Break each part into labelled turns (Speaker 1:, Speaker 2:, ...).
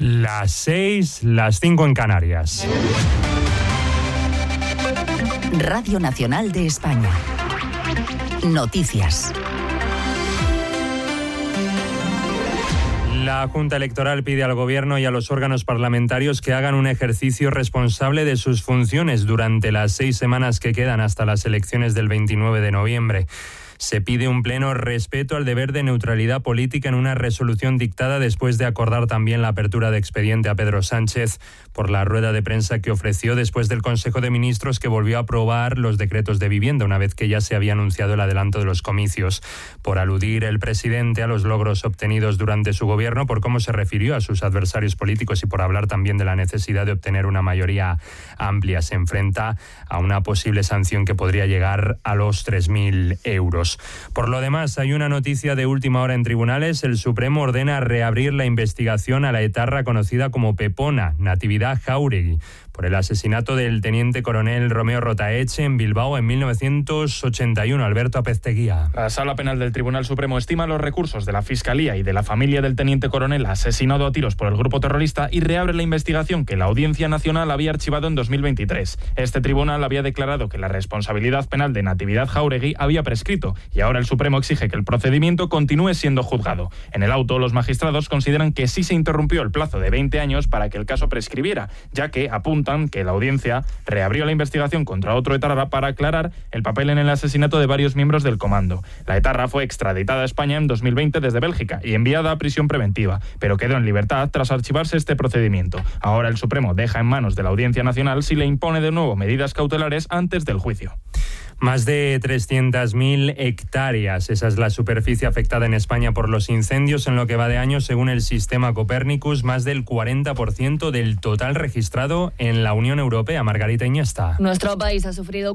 Speaker 1: Las 6, las 5 en Canarias.
Speaker 2: Radio Nacional de España. Noticias.
Speaker 1: La Junta Electoral pide al Gobierno y a los órganos parlamentarios que hagan un ejercicio responsable de sus funciones durante las 6 semanas que quedan hasta las elecciones del 29 de noviembre. Se pide un pleno respeto al deber de neutralidad política en una resolución dictada después de acordar también la apertura de expediente a Pedro Sánchez por la rueda de prensa que ofreció después del Consejo de Ministros, que volvió a aprobar los decretos de vivienda una vez que ya se había anunciado el adelanto de los comicios. Por aludir el presidente a los logros obtenidos durante su gobierno, por cómo se refirió a sus adversarios políticos y por hablar también de la necesidad de obtener una mayoría amplia, se enfrenta a una posible sanción que podría llegar a los 3.000 euros. Por lo demás, hay una noticia de última hora en tribunales. El Supremo ordena reabrir la investigación a la etarra conocida como Pepona, Natividad Jáuregui, por el asesinato del teniente coronel Romeo Rotaeche en Bilbao en 1981. Alberto Apezteguía.
Speaker 3: La Sala Penal del Tribunal Supremo estima los recursos de la Fiscalía y de la familia del teniente coronel asesinado a tiros por el grupo terrorista y reabre la investigación que la Audiencia Nacional había archivado en 2023. Este tribunal había declarado que la responsabilidad penal de Natividad Jáuregui había prescrito y ahora el Supremo exige que el procedimiento continúe siendo juzgado. En el auto, los magistrados consideran que sí se interrumpió el plazo de 20 años para que el caso prescribiera, ya que apuntan que la audiencia reabrió la investigación contra otro etarra para aclarar el papel en el asesinato de varios miembros del comando. La etarra fue extraditada a España en 2020 desde Bélgica y enviada a prisión preventiva, pero quedó en libertad tras archivarse este procedimiento. Ahora el Supremo deja en manos de la Audiencia Nacional si le impone de nuevo medidas cautelares antes del juicio.
Speaker 1: Más de 300.000 hectáreas. Esa es la superficie afectada en España por los incendios en lo que va de año, según el sistema Copernicus, más del 40% del total registrado en la Unión Europea. Margarita Iniesta.
Speaker 4: Nuestro país ha sufrido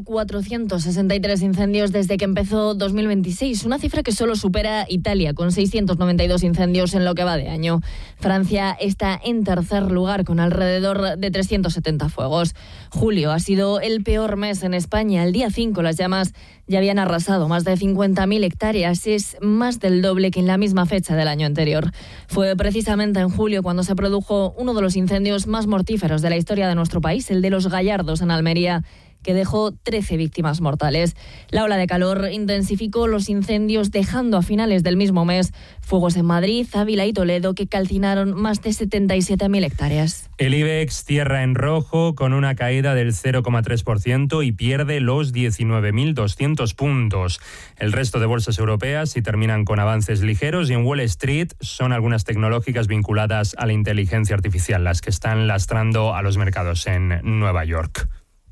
Speaker 4: 463 incendios desde que empezó 2026, una cifra que solo supera Italia, con 692 incendios en lo que va de año. Francia está en tercer lugar, con alrededor de 370 fuegos. Julio ha sido el peor mes en España. El día 5 las llamas ya habían arrasado más de 50.000 hectáreas. Es más del doble que en la misma fecha del año anterior. Fue precisamente en julio cuando se produjo uno de los incendios más mortíferos de la historia de nuestro país, el de Los Gallardos en Almería, que dejó 13 víctimas mortales. La ola de calor intensificó los incendios, dejando a finales del mismo mes fuegos en Madrid, Ávila y Toledo que calcinaron más de 77.000 hectáreas.
Speaker 1: El IBEX cierra en rojo con una caída del 0,3% y pierde los 19.200 puntos. El resto de bolsas europeas sí terminan con avances ligeros, y en Wall Street son algunas tecnológicas vinculadas a la inteligencia artificial las que están lastrando a los mercados en Nueva York.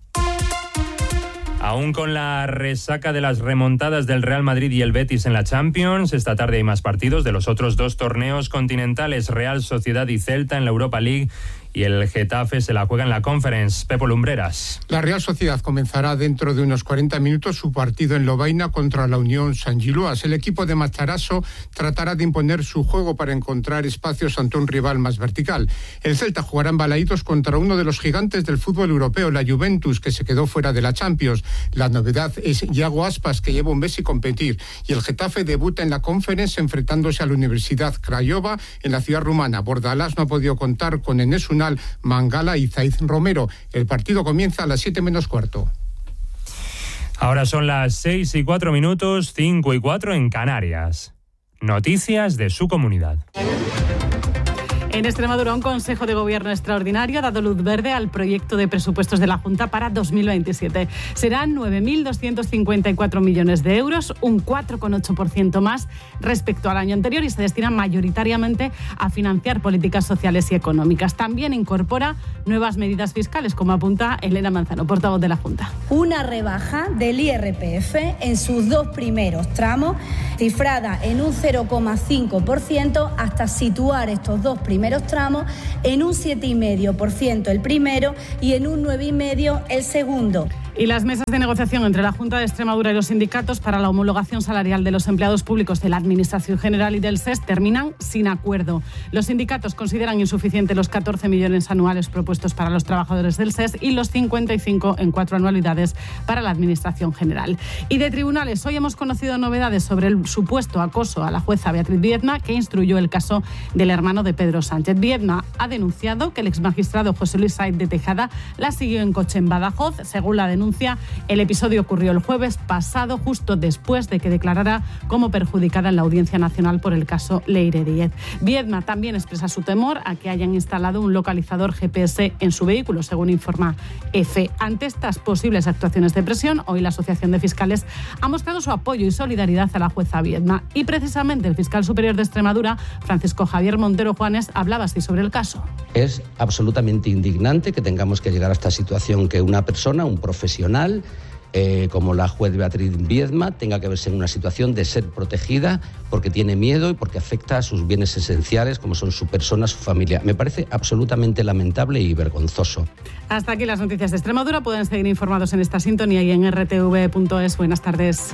Speaker 1: Aún con la resaca de las remontadas del Real Madrid y el Betis en la Champions, esta tarde hay más partidos de los otros dos torneos continentales, Real Sociedad y Celta en la Europa League, y el Getafe se la juega en la Conference. Pepo Lumbreras.
Speaker 5: La Real Sociedad comenzará dentro de unos 40 minutos su partido en Lovaina contra la Unión San-Giloas. El equipo de Matarazzo tratará de imponer su juego para encontrar espacios ante un rival más vertical. El Celta jugará en Balaídos contra uno de los gigantes del fútbol europeo, la Juventus, que se quedó fuera de la Champions. La novedad es Iago Aspas, que lleva un mes sin competir. Y el Getafe debuta en la Conference enfrentándose a la Universidad Craiova en la ciudad rumana. Bordalás no ha podido contar con Enes Unal, Mangala y Zaiz Romero. El partido comienza a las 7 menos cuarto.
Speaker 1: Ahora son las 6:04, 5:04 en Canarias. Noticias de su comunidad.
Speaker 6: En Extremadura, un Consejo de Gobierno extraordinario ha dado luz verde al proyecto de presupuestos de la Junta para 2027. Serán 9.254 millones de euros, un 4,8% más respecto al año anterior, y se destinan mayoritariamente a financiar políticas sociales y económicas. También incorpora nuevas medidas fiscales, como apunta Elena Manzano, portavoz de la Junta.
Speaker 7: Una rebaja del IRPF en sus dos primeros tramos, cifrada en un 0,5%, hasta situar estos dos primeros tramos en un 7,5% el primero y en un 9,5% el segundo.
Speaker 6: Y las mesas de negociación entre la Junta de Extremadura y los sindicatos para la homologación salarial de los empleados públicos de la Administración General y del SES terminan sin acuerdo. Los sindicatos consideran insuficiente los 14 millones anuales propuestos para los trabajadores del SES y los 55 en 4 anualidades para la Administración General. Y de tribunales, hoy hemos conocido novedades sobre el supuesto acoso a la jueza Beatriz Viedma, que instruyó el caso del hermano de Pedro Sánchez. Viedma ha denunciado que el exmagistrado José Luis Saez de Tejada la siguió en coche en Badajoz. Según la denuncia, el episodio ocurrió el jueves pasado, justo después de que declarara como perjudicada en la Audiencia Nacional por el caso Leire Díez. Viedma también expresa su temor a que hayan instalado un localizador GPS en su vehículo, según informa EFE. Ante estas posibles actuaciones de presión, hoy la Asociación de Fiscales ha mostrado su apoyo y solidaridad a la jueza Viedma. Y precisamente el fiscal superior de Extremadura, Francisco Javier Montero Juanes, hablaba así sobre el caso.
Speaker 8: Es absolutamente indignante que tengamos que llegar a esta situación, que una persona, un profesional, como la juez Beatriz Viedma, tenga que verse en una situación de ser protegida porque tiene miedo y porque afecta a sus bienes esenciales, como son su persona, su familia. Me parece absolutamente lamentable y vergonzoso.
Speaker 6: Hasta aquí las noticias de Extremadura. Pueden seguir informados en esta sintonía y en rtv.es. Buenas tardes.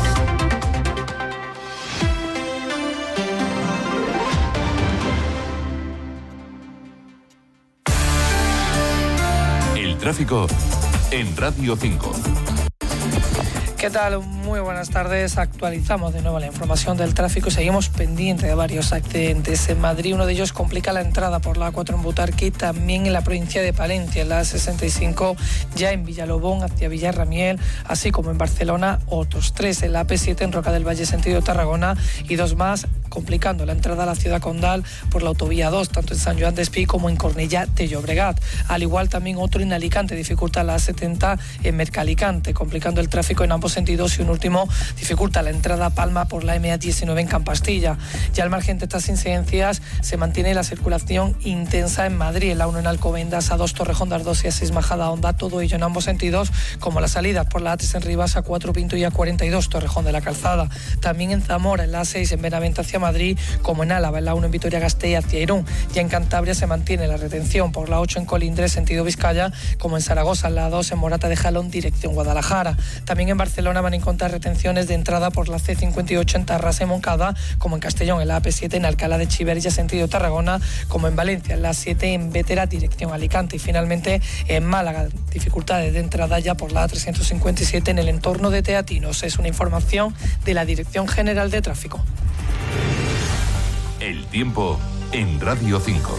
Speaker 9: El tráfico en Radio 5.
Speaker 10: ¿Qué tal? Muy buenas tardes. Actualizamos de nuevo la información del tráfico y seguimos pendientes de varios accidentes. En Madrid, uno de ellos complica la entrada por la A4 en Butarque, también en la provincia de Palencia, en la A65, ya en Villalobón hacia Villarramiel, así como en Barcelona, otros 3 en la AP7 en Roca del Valle sentido Tarragona y 2 más complicando la entrada a la ciudad condal por la autovía 2, tanto en San Joan d'Espí como en Cornellà de Llobregat. Al igual también otro en Alicante, dificulta la A70 en Mercalicante, complicando el tráfico en ambos sentidos, y un último dificulta la entrada a Palma por la MA19 en Campastilla. Ya al margen de estas incidencias se mantiene la circulación intensa en Madrid, en la 1 en Alcobendas, A2 Torrejón de Ardoz y A6 Majadahonda, todo ello en ambos sentidos, como las salidas por la A3 en Rivas, A4 Pinto y A42 Torrejón de la Calzada. También en Zamora, en la A6 en Benavente hacia Madrid, como en Álava, en la 1 en Vitoria-Gasteiz hacia Irún. Ya en Cantabria se mantiene la retención por la 8 en Colindres sentido Vizcaya, como en Zaragoza, en la 2 en Morata de Jalón dirección Guadalajara. También en Barcelona van a encontrar retenciones de entrada por la C58 en Tarrasa y Moncada, como en Castellón, en la AP7 en Alcalá de Chiverja sentido Tarragona, como en Valencia, en la 7 en Bétera dirección Alicante, y finalmente en Málaga, dificultades de entrada ya por la A357 en el entorno de Teatinos. Es una información de la Dirección General de Tráfico.
Speaker 9: El tiempo en Radio 5.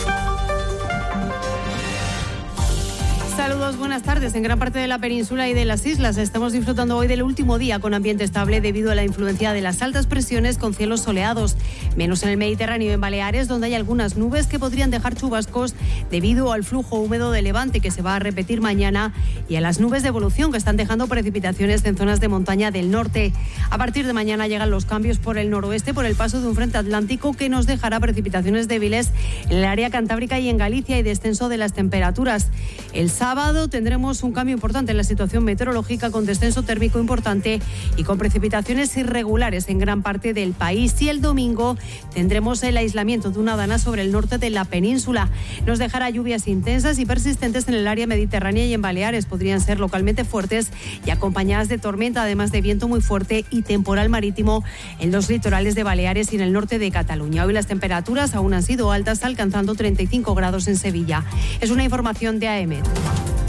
Speaker 11: Saludos, buenas tardes. En gran parte de la península y de las islas estamos disfrutando hoy del último día con ambiente estable debido a la influencia de las altas presiones con cielos soleados. Menos en el Mediterráneo y en Baleares, donde hay algunas nubes que podrían dejar chubascos debido al flujo húmedo de levante que se va a repetir mañana y a las nubes de evolución que están dejando precipitaciones en zonas de montaña del norte. A partir de mañana llegan los cambios por el noroeste por el paso de un frente atlántico que nos dejará precipitaciones débiles en el área cantábrica y en Galicia y descenso de las temperaturas. El sábado tendremos un cambio importante en la situación meteorológica con descenso térmico importante y con precipitaciones irregulares en gran parte del país. Y el domingo tendremos el aislamiento de una dana sobre el norte de la península. Nos dejará lluvias intensas y persistentes en el área mediterránea y en Baleares. Podrían ser localmente fuertes y acompañadas de tormenta, además de viento muy fuerte y temporal marítimo en los litorales de Baleares y en el norte de Cataluña. Hoy las temperaturas aún han sido altas, alcanzando 35 grados en Sevilla. Es una información de AEMET.